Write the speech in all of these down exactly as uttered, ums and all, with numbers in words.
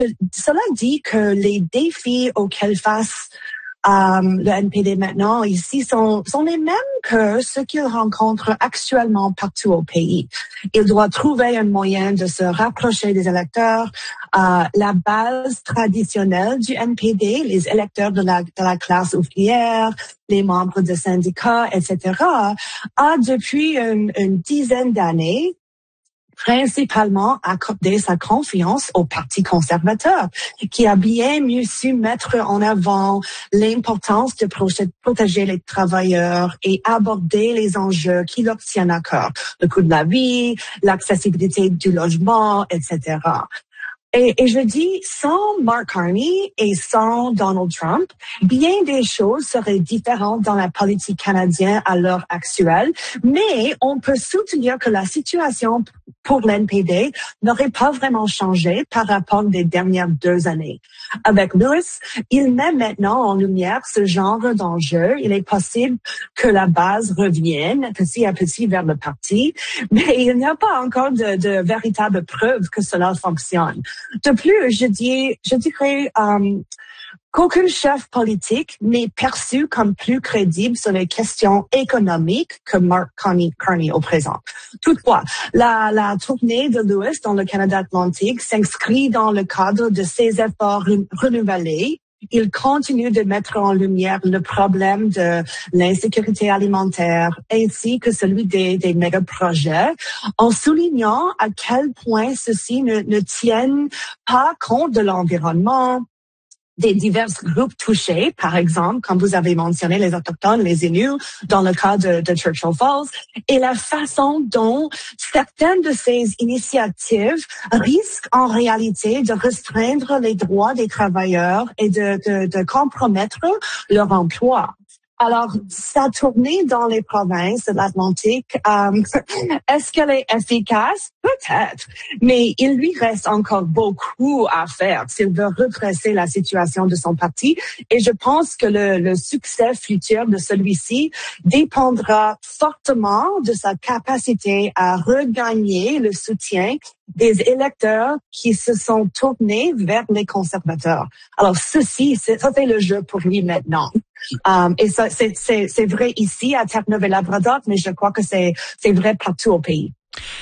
cela dit que les défis auxquels face euh, le N P D maintenant ici sont, sont les mêmes que ceux qu'il rencontre actuellement partout au pays. Il doit trouver un moyen de se rapprocher des électeurs. Euh, la base traditionnelle du N P D, les électeurs de la, de la classe ouvrière, les membres de syndicats, et cetera, a depuis une, une dizaine d'années principalement accordé sa confiance au Parti conservateur, qui a bien mieux su mettre en avant l'importance de protéger les travailleurs et aborder les enjeux qui leur tiennent à cœur, le coût de la vie, l'accessibilité du logement, et cetera. Et, et je dis, sans Mark Carney et sans Donald Trump, bien des choses seraient différentes dans la politique canadienne à l'heure actuelle, mais on peut soutenir que la situation pour l'N P D n'aurait pas vraiment changé par rapport des dernières deux années. Avec Lewis, il met maintenant en lumière ce genre d'enjeu. Il est possible que la base revienne petit à petit vers le parti, mais il n'y a pas encore de, de véritables preuves que cela fonctionne. De plus, je dis, je dirais euh, qu'aucun chef politique n'est perçu comme plus crédible sur les questions économiques que Mark Carney, Carney au présent. Toutefois, la, la tournée de Lewis dans le Canada Atlantique s'inscrit dans le cadre de ses efforts renouvelés. Il continue de mettre en lumière le problème de l'insécurité alimentaire ainsi que celui des, des méga-projets, en soulignant à quel point ceux-ci ne, ne tiennent pas compte de l'environnement, des divers groupes touchés, par exemple, comme vous avez mentionné, les Autochtones, les Inuits, dans le cas de, de Churchill Falls, et la façon dont certaines de ces initiatives risquent en réalité de restreindre les droits des travailleurs et de, de, de compromettre leur emploi. Alors, sa tournée dans les provinces de l'Atlantique, euh, est-ce qu'elle est efficace? Peut-être, mais il lui reste encore beaucoup à faire s'il veut redresser la situation de son parti. Et je pense que le, le succès futur de celui-ci dépendra fortement de sa capacité à regagner le soutien des électeurs qui se sont tournés vers les conservateurs. Alors, ceci, c'est, ça c'est le jeu pour lui maintenant. Um, et ça, c'est, c'est, c'est vrai ici à Terre-Neuve-et-Labrador, mais je crois que c'est, c'est vrai partout au pays.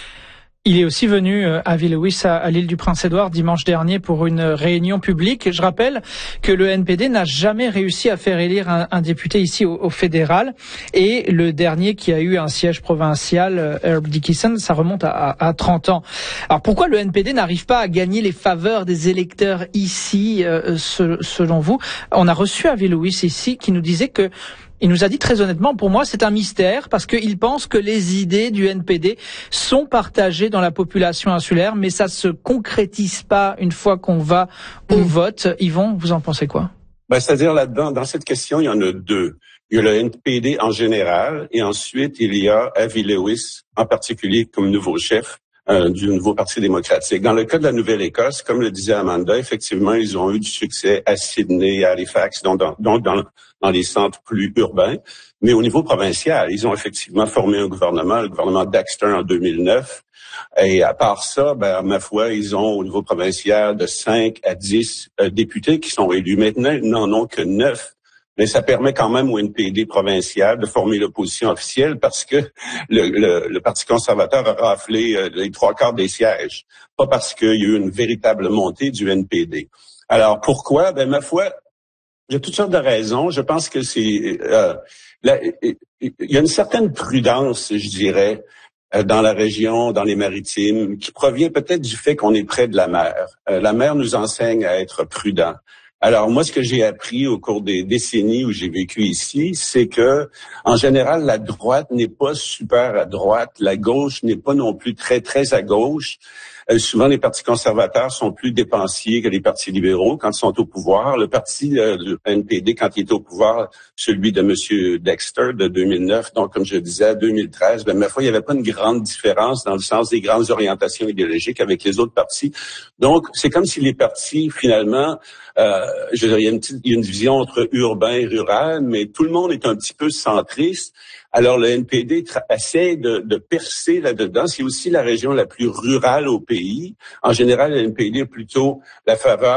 Il est aussi venu à Villewiss, à, à l'île du Prince-Édouard, dimanche dernier pour une réunion publique. Je rappelle que le N P D n'a jamais réussi à faire élire un, un député ici au, au fédéral. Et le dernier qui a eu un siège provincial, Herb Dickinson, ça remonte à, à trente ans. Alors pourquoi le N P D n'arrive pas à gagner les faveurs des électeurs ici, euh, ce, selon vous? On a reçu à Villewiss ici qui nous disait que il nous a dit très honnêtement, pour moi, c'est un mystère parce qu'il pense que les idées du N P D sont partagées dans la population insulaire, mais ça se concrétise pas une fois qu'on va au mmh. vote. Yvon, vous en pensez quoi? Ben, c'est-à-dire là-dedans, dans cette question, il y en a deux. Il y a le N P D en général et ensuite il y a Avi Lewis en particulier comme nouveau chef euh, du nouveau Parti démocratique. Dans le cas de la Nouvelle-Écosse, comme le disait Amanda, effectivement, ils ont eu du succès à Sydney, à Halifax, donc dans, donc dans dans les centres plus urbains. Mais au niveau provincial, ils ont effectivement formé un gouvernement, le gouvernement Dexter en deux mille neuf. Et à part ça, ben, à ma foi, ils ont au niveau provincial de cinq à dix euh, députés qui sont élus. Maintenant, ils n'en ont que neuf. Mais ça permet quand même au N P D provincial de former l'opposition officielle parce que le, le, le Parti conservateur a raflé euh, les trois quarts des sièges. Pas parce qu'il y a eu une véritable montée du N P D. Alors, pourquoi? Ben, ma foi, il y a toutes sortes de raisons. Je pense que c'est... Euh, là, il y a une certaine prudence, je dirais, euh, dans la région, dans les maritimes, qui provient peut-être du fait qu'on est près de la mer. Euh, la mer nous enseigne à être prudent. Alors, moi, ce que j'ai appris au cours des décennies où j'ai vécu ici, c'est que, en général, la droite n'est pas super à droite. La gauche n'est pas non plus très, très à gauche. Euh, souvent, les partis conservateurs sont plus dépensiers que les partis libéraux quand ils sont au pouvoir. Le parti euh, du N P D, quand il est au pouvoir, celui de M. Dexter de deux mille neuf, donc comme je disais, deux mille treize, ben, ma foi, il n'y avait pas une grande différence dans le sens des grandes orientations idéologiques avec les autres partis. Donc, c'est comme si les partis, finalement, euh, je veux dire, il y a une, petite, il y a une division entre urbain et rural, mais tout le monde est un petit peu centriste. Alors, le N P D tra- essaie de, de percer là-dedans. C'est aussi la région la plus rurale au pays. En général, le N P D a plutôt la faveur